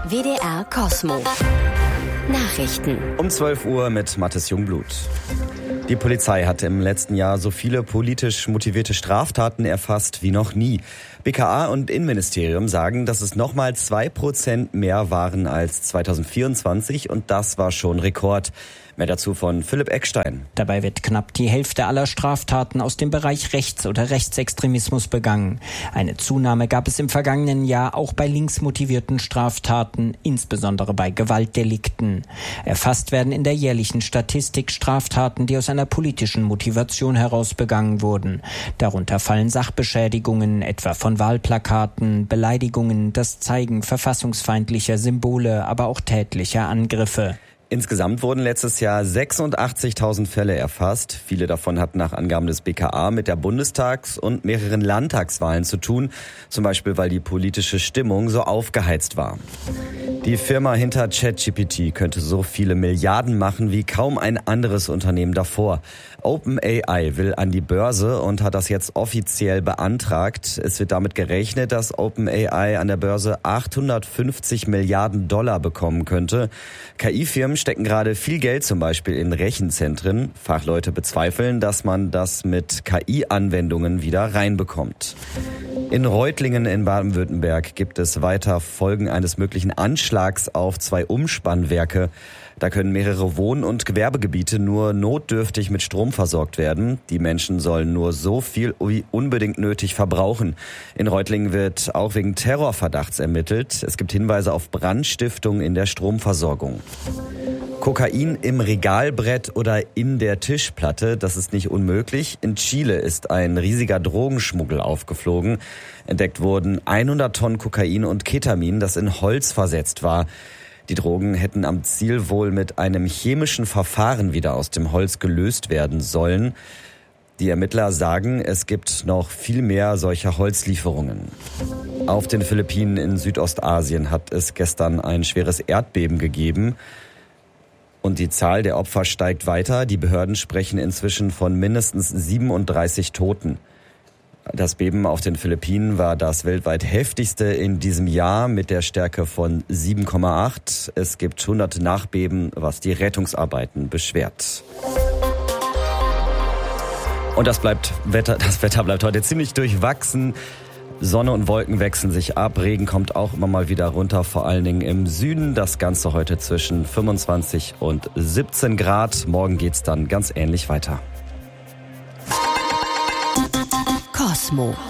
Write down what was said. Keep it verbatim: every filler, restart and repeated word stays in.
W D R Kosmo. Nachrichten. Um zwölf Uhr mit Mathis Jungblut. Die Polizei hat im letzten Jahr so viele politisch motivierte Straftaten erfasst wie noch nie. B K A und Innenministerium sagen, dass es nochmal zwei Prozent mehr waren als zweitausendvierundzwanzig und das war schon Rekord. Mehr dazu von Philipp Eckstein. Dabei wird knapp die Hälfte aller Straftaten aus dem Bereich Rechts- oder Rechtsextremismus begangen. Eine Zunahme gab es im vergangenen Jahr auch bei linksmotivierten Straftaten, insbesondere bei Gewaltdelikten. Erfasst werden in der jährlichen Statistik Straftaten, die aus einer politischen Motivation heraus begangen wurden. Darunter fallen Sachbeschädigungen, etwa von Wahlplakaten, Beleidigungen, das Zeigen verfassungsfeindlicher Symbole, aber auch tätlicher Angriffe. Insgesamt wurden letztes Jahr sechsundachtzigtausend Fälle erfasst. Viele davon hatten nach Angaben des B K A mit der Bundestags- und mehreren Landtagswahlen zu tun. Zum Beispiel, weil die politische Stimmung so aufgeheizt war. Die Firma hinter ChatGPT könnte so viele Milliarden machen wie kaum ein anderes Unternehmen davor. OpenAI will an die Börse und hat das jetzt offiziell beantragt. Es wird damit gerechnet, dass OpenAI an der Börse achthundertfünfzig Milliarden Dollar bekommen könnte. K I-Firmen stecken gerade viel Geld zum Beispiel in Rechenzentren. Fachleute bezweifeln, dass man das mit K I-Anwendungen wieder reinbekommt. In Reutlingen in Baden-Württemberg gibt es weiter Folgen eines möglichen Anschlags auf zwei Umspannwerke. Da können mehrere Wohn- und Gewerbegebiete nur notdürftig mit Strom versorgt werden. Die Menschen sollen nur so viel wie unbedingt nötig verbrauchen. In Reutlingen wird auch wegen Terrorverdachts ermittelt. Es gibt Hinweise auf Brandstiftung in der Stromversorgung. Kokain im Regalbrett oder in der Tischplatte, das ist nicht unmöglich. In Chile ist ein riesiger Drogenschmuggel aufgeflogen. Entdeckt wurden hundert Tonnen Kokain und Ketamin, das in Holz versetzt war. Die Drogen hätten am Ziel wohl mit einem chemischen Verfahren wieder aus dem Holz gelöst werden sollen. Die Ermittler sagen, es gibt noch viel mehr solcher Holzlieferungen. Auf den Philippinen in Südostasien hat es gestern ein schweres Erdbeben gegeben. Und die Zahl der Opfer steigt weiter. Die Behörden sprechen inzwischen von mindestens siebenunddreißig Toten. Das Beben auf den Philippinen war das weltweit heftigste in diesem Jahr mit der Stärke von sieben Komma acht. Es gibt hunderte Nachbeben, was die Rettungsarbeiten beschwert. Und das bleibt Wetter, das Wetter bleibt heute ziemlich durchwachsen. Sonne und Wolken wechseln sich ab, Regen kommt auch immer mal wieder runter, vor allen Dingen im Süden. Das Ganze heute zwischen fünfundzwanzig und siebzehn Grad. Morgen geht's dann ganz ähnlich weiter. Kosmo.